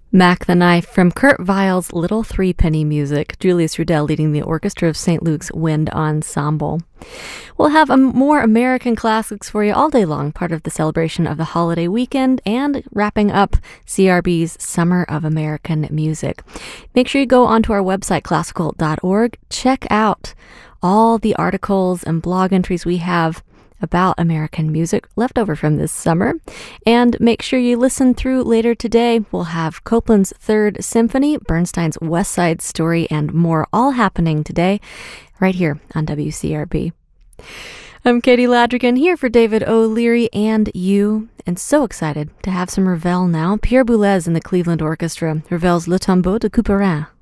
Mac the Knife from Kurt Weill's Little Threepenny Music, Julius Rudel leading the orchestra of St. Luke's Wind Ensemble. We'll have more American classics for you all day long, part of the celebration of the holiday weekend and wrapping up CRB's Summer of American Music. Make sure you go onto our website, classical.org. Check out all the articles and blog entries we have about American music left over from this summer. And make sure you listen through later today. We'll have Copland's Third Symphony, Bernstein's West Side Story, and more all happening today right here on WCRB. I'm Katie Ladrigan here for David O'Leary and you, and so excited to have some Ravel now. Pierre Boulez and the Cleveland Orchestra, Ravel's Le Tombeau de Couperin.